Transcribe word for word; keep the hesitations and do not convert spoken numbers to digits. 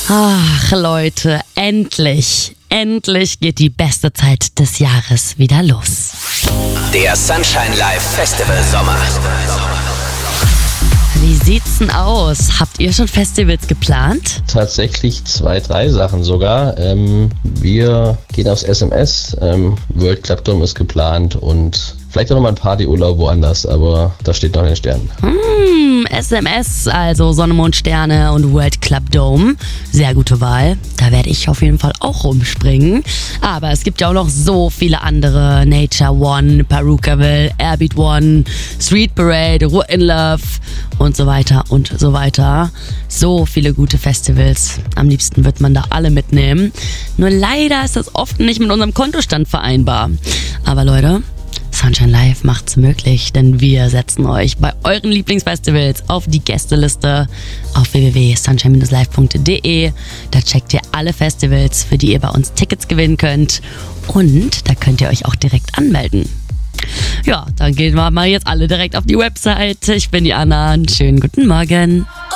Ach Leute, endlich, endlich geht die beste Zeit des Jahres wieder los. Der Sunshine Live Festival Sommer. Wie sieht's denn aus? Habt ihr schon Festivals geplant? Tatsächlich zwei, drei Sachen sogar. Ähm, wir gehen aufs S M S, ähm, World Club Dome ist geplant und vielleicht auch nochmal ein Partyurlaub woanders, aber das steht noch in den Sternen. Hm, S M S, also Sonne, Mond, Sterne und World Club Dome. Sehr gute Wahl. Da werde ich auf jeden Fall auch rumspringen. Aber es gibt ja auch noch so viele andere. Nature One, Perukaville, Airbeat One, Street Parade, Ruhr in Love und so weiter und so weiter. So viele gute Festivals. Am liebsten wird man da alle mitnehmen. Nur leider ist das oft nicht mit unserem Kontostand vereinbar. Aber Leute, Sunshine Live macht's möglich, denn wir setzen euch bei euren Lieblingsfestivals auf die Gästeliste auf w w w punkt sunshine dash live punkt d e. Da checkt ihr alle Festivals, für die ihr bei uns Tickets gewinnen könnt, und da könnt ihr euch auch direkt anmelden. Ja, dann gehen wir mal jetzt alle direkt auf die Website. Ich bin die Anna. Einen schönen guten Morgen.